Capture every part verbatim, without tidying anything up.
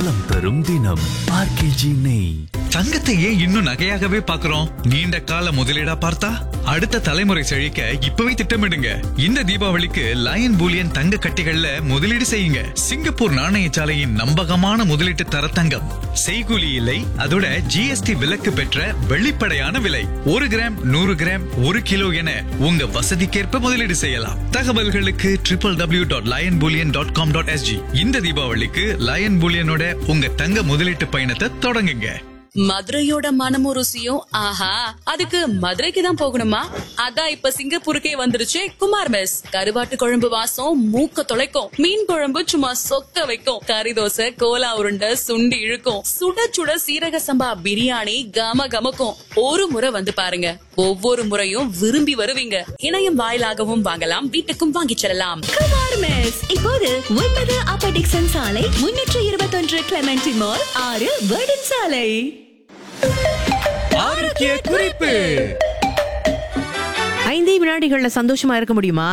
பலம் தரும் தினம் ஆர்கேஜி நெய். தங்கத்தை ஏன் இன்னும் நகையாகவே பாக்குறோம்? நீண்ட கால முதலீடா பார்த்தா அடுத்த தலைமுறை செழிக்க இப்பவே திட்டமிடுங்க. இந்த தீபாவளிக்கு லயன் பூலியன் தங்க கட்டிகள்ல முதலீடு செய்யுங்க. சிங்கப்பூர் நாணயசாலையின் நம்பகமான முதலீட்டு தர தங்கம். செய்கூலி இல்லை, அதோட ஜிஎஸ்டி விலக்கு பெற்ற வெளிப்படையான விலை. ஒரு கிராம், நூறு கிராம், ஒரு கிலோ என உங்க வசதிக்கேற்ப முதலீடு செய்யலாம். தகவல்களுக்கு triple W dot line Boolean dot com dot SG. இந்த தீபாவளிக்கு லயன் பூலியனோட உங்க தங்க முதலீட்டு பயணத்தை தொடங்குங்க. மதுரையோட மனமும் ருசியும் ஆஹா, அதுக்கு மதுரைக்கு தான் போகணுமா? அதான் இப்ப சிங்கப்பூருக்கே வந்துருச்சு குமார் மெஸ். கருவாட்டு குழம்பு வாசம் மூக்க தொலைக்கும், மீன் குழம்பு சும்மா சொக்க வைக்கும், கறி தோசை, கோலா உருண்டை, சுண்டி இழுக்கும், சுட சுட சீரக சம்பா பிரியாணி கம கமக்கும். ஒரு முறை வந்து பாருங்க, ஒவ்வொரு முறையும் விரும்பி வருவீங்க. இணையம் வாயிலாகவும் வாங்கலாம், வீட்டுக்கும் வாங்கிச் செல்லலாம். குமார் மெஸ் இப்போது ஒன்பது அப்பர் டிக்சன் சாலை, முன்னூற்று இருபத்தொன்று கிளமெண்டி மால், ஆறு வேர்டன் சாலை. ஆரோக்கிய குறிப்பு. ஐந்தே வினாடிகள்ல சந்தோஷமா இருக்க முடியுமா?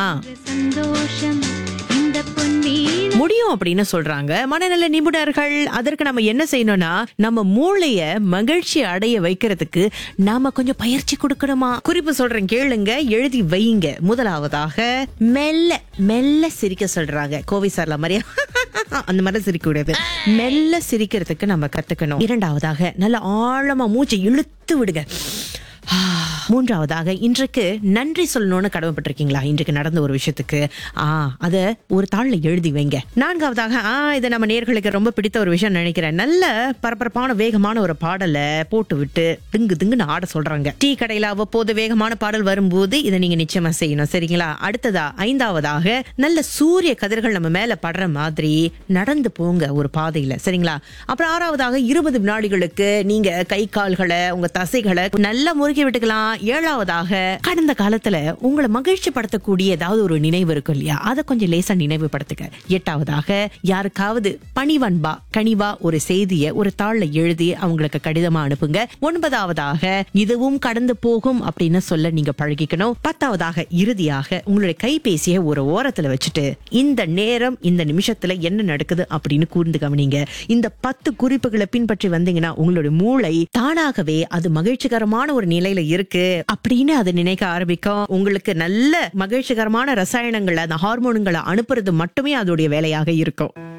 முடியும் அப்படின்னு சொல்றாங்க மனநல நிபுணர்கள். அதற்கு நம்ம என்ன செய்யணும்னா, நம்ம மூளைய மகிழ்ச்சி அடைய வைக்கிறதுக்கு நாம கொஞ்சம் பயிற்சி கொடுக்கணுமா. குறிப்பு சொல்றேன், கேளுங்க, எழுதி வையுங்க. முதலாவதாக மெல்ல மெல்ல சிரிக்க சொல்றாங்க. கோவை சார்ல மாதிரியா அந்த மாதிரி சிரிக்க கூடாது, மெல்ல சிரிக்கிறதுக்கு நம்ம கத்துக்கணும். இரண்டாவதாக நல்ல ஆழமா மூச்சை இழுத்து விடுங்க. மூன்றாவதாக இன்றைக்கு நன்றி சொல்லணும்னு கடமைப்பட்டிருக்கீங்களா? இன்றைக்கு நடந்த ஒரு விஷயத்துக்கு ஆ அத ஒரு தாள்ல எழுதி வைங்க. நான்காவதாக ஆ இதை நம்ம நேர்களுக்கு ரொம்ப பிடித்த ஒரு விஷயம் நினைக்கிறேன், நல்ல பரபரப்பான வேகமான ஒரு பாடலை போட்டு விட்டு திங்கு திங்குன்னு ஆட சொல்றாங்க. டீ கடையில அவ்வப்போது வேகமான பாடல் வரும்போது இதை நீங்க நிச்சயமா செய்யணும், சரிங்களா? அடுத்ததா ஐந்தாவதாக நல்ல சூரிய கதிர்கள் நம்ம மேல படுற மாதிரி நடந்து போங்க ஒரு பாதையில, சரிங்களா? அப்புறம் ஆறாவதாக இருபது வினாடிகளுக்கு நீங்க கை கால்களை, உங்க தசைகளை நல்லா முறுக்கி விட்டுக்கலாம். ஏழாவதாக கடந்த காலத்துல உங்களை மகிழ்ச்சி படுத்தக்கூடிய ஏதாவது ஒரு நினைவு இருக்கும் இல்லையா, அதை கொஞ்சம் லேசா நினைவுபடுத்துங்க. எட்டாவதாக யாருக்காவது பணிவன்பா கனிவா ஒரு செய்திய ஒரு தாள்ல எழுதி அவங்களுக்கு கடிதமா அனுப்புங்க. ஒன்பதாவதாக இதுவும் கடந்து போகும் அப்படின்னு சொல்ல நீங்க பழகிக்கணும். பத்தாவதாக இறுதியாக உங்களுடைய கைபேசியை ஒரு ஓரத்துல வச்சுட்டு இந்த நேரம் இந்த நிமிஷத்துல என்ன நடக்குது அப்படின்னு கூர்ந்து கவனிங்க. இந்த பத்து குறிப்புகளை பின்பற்றி வந்தீங்கன்னா உங்களுடைய மூளை தானாகவே அது மகிழ்ச்சிகரமான ஒரு நிலையில இருக்கு அப்படின்னு அதை நினைக்க ஆரம்பிக்கும். உங்களுக்கு நல்ல மகிழ்ச்சிகரமான ரசாயனங்களை, அந்த ஹார்மோன்களை அனுப்புறது மட்டுமே அதோடைய வேலையாக இருக்கும்.